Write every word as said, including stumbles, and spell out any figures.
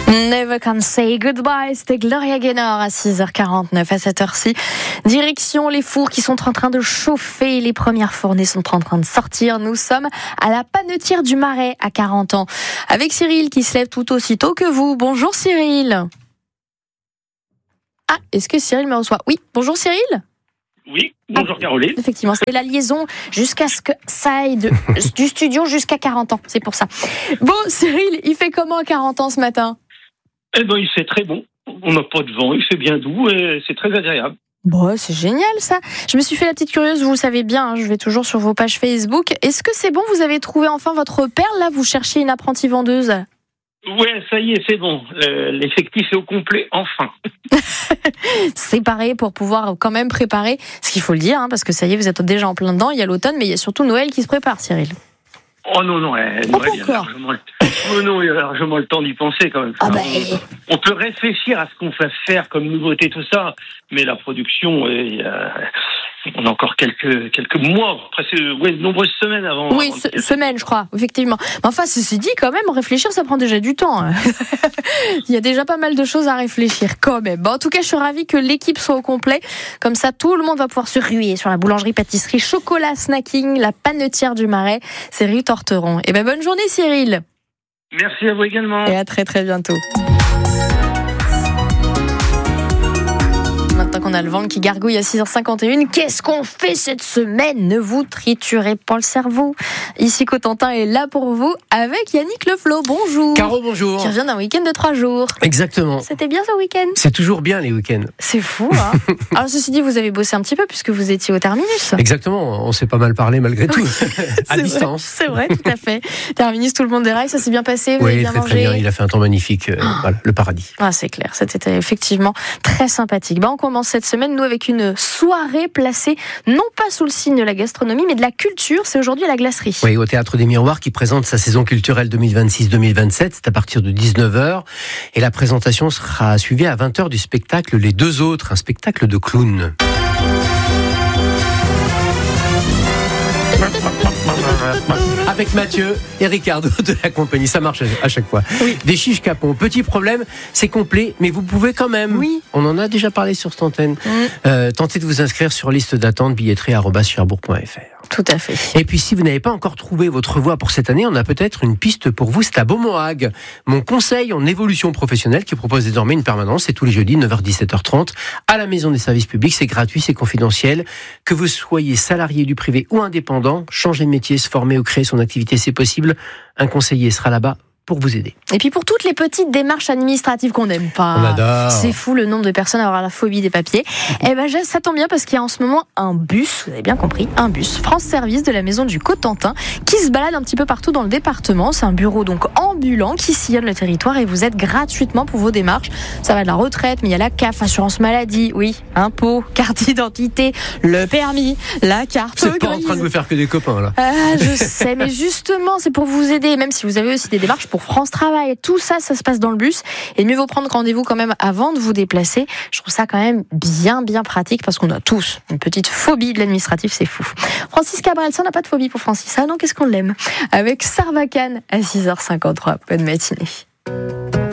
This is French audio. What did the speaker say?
Never Can Say Goodbye, c'était Gloria Gaynor à six heures quarante-neuf à cette heure-ci. Direction les fours qui sont en train de chauffer, les premières fournées sont en train de sortir. Nous sommes à la Panetière du Marais à quarante ans, avec Cyril qui se lève tout aussitôt que vous. Bonjour Cyril. Ah, est-ce que Cyril me reçoit ? Oui, bonjour Cyril. Oui, bonjour ah, Caroline. Effectivement, c'est la liaison jusqu'à ce que ça aille de, du studio jusqu'à quarante ans, c'est pour ça. Bon Cyril, il fait comment à quarante ans ce matin ? Eh ben, il fait très bon. On n'a pas de vent, il fait bien doux et c'est très agréable. Bon, c'est génial ça. Je me suis fait la petite curieuse, vous le savez bien, hein, je vais toujours sur vos pages Facebook. Est-ce que c'est bon, vous avez trouvé enfin votre perle là ? Vous cherchiez une apprentie vendeuse ? Ouais, ça y est, c'est bon. Euh, l'effectif est au complet, enfin. C'est pareil pour pouvoir quand même préparer, ce qu'il faut le dire, hein, parce que ça y est, vous êtes déjà en plein dedans. Il y a l'automne, mais il y a surtout Noël qui se prépare, Cyril. Oh non, non, eh, oh, Noël, il y a largement le... oh non, il y a largement le temps d'y penser quand même. Ah bah... on, on peut réfléchir à ce qu'on va faire comme nouveauté, tout ça, mais la production, est, euh, on a encore quelques quelques mois, presque, ouais, de nombreuses semaines avant. Oui, avant de... semaines, je crois, effectivement. Mais enfin, ceci dit, quand même, réfléchir, ça prend déjà du temps. Il y a déjà pas mal de choses à réfléchir, quand même. Bon, en tout cas, je suis ravie que l'équipe soit au complet. Comme ça, tout le monde va pouvoir se ruer sur la boulangerie, pâtisserie, chocolat, snacking, la Panetière du Marais. C'est rue Torteron. Et ben, bonne journée, Cyril. Merci à vous également. Et à très très bientôt. Maintenant qu'on a le ventre qui gargouille à six heures cinquante et une, qu'est-ce qu'on fait cette semaine ? Ne vous triturez pas le cerveau. Ici Cotentin est là pour vous avec Yannick Leflo. Bonjour. Caro, bonjour. Qui revient d'un week-end de trois jours. Exactement. C'était bien ce week-end ? C'est toujours bien les week-ends. C'est fou, hein. Alors ceci dit, vous avez bossé un petit peu puisque vous étiez au terminus. Exactement, on s'est pas mal parlé malgré tout. à c'est distance. Vrai, c'est vrai, tout à fait. Terminus, tout le monde déraille, ça s'est bien passé, vous oui, avez bien très, mangé. très bien, il a fait un temps magnifique, euh, oh. Voilà, le paradis. Ah, c'est clair, c'était effectivement très sympathique. Ben, on commence cette semaine, nous, avec une soirée placée, non pas sous le signe de la gastronomie, mais de la culture. C'est aujourd'hui à la glacerie. Oui, au Théâtre des Miroirs qui présente sa saison culturelle deux mille vingt-six deux mille vingt-sept. C'est à partir de dix-neuf heures. Et la présentation sera suivie à vingt heures du spectacle Les Deux Autres, un spectacle de clown. Avec Mathieu et Ricardo de la compagnie, ça marche à chaque fois. Oui. Des chiches capons. Petit problème, c'est complet, mais vous pouvez quand même. Oui. On en a déjà parlé sur cette antenne. Mmh. Euh, tentez de vous inscrire sur liste d'attente billetterie arobase cherbourg point f r. Tout à fait. Et puis si vous n'avez pas encore trouvé votre voie pour cette année, on a peut-être une piste pour vous, c'est à Beaumoag, mon conseil en évolution professionnelle qui propose désormais une permanence, c'est tous les jeudis neuf heures dix-sept heures trente à la Maison des Services Publics, c'est gratuit, c'est confidentiel. Que vous soyez salarié du privé ou indépendant, changer de métier, se former ou créer son activité, c'est possible. Un conseiller sera là-bas pour vous aider. Et puis pour toutes les petites démarches administratives qu'on n'aime pas, on adore. C'est fou le nombre de personnes à avoir la phobie des papiers. Et ben ça tombe bien parce qu'il y a en ce moment un bus, vous avez bien compris, un bus France Service de la Maison du Cotentin qui se balade un petit peu partout dans le département. C'est un bureau donc ambulant qui sillonne le territoire et vous aide gratuitement pour vos démarches. Ça va de la retraite, mais il y a la C A F, assurance maladie, oui, impôts, carte d'identité, le permis, la carte grise. C'est pas grise. en train de vous faire que des copains là. Ah, je sais, mais justement, c'est pour vous aider, même si vous avez aussi des démarches pour France Travail. Tout ça, ça se passe dans le bus. Et mieux vaut prendre rendez-vous quand même avant de vous déplacer. Je trouve ça quand même bien, bien pratique parce qu'on a tous une petite phobie de l'administratif, c'est fou. Francis Cabrel, ça n'a pas de phobie pour Francis. Ah non, qu'est-ce qu'on l'aime. Avec Sarbacane à six heures cinquante-trois. Bonne matinée.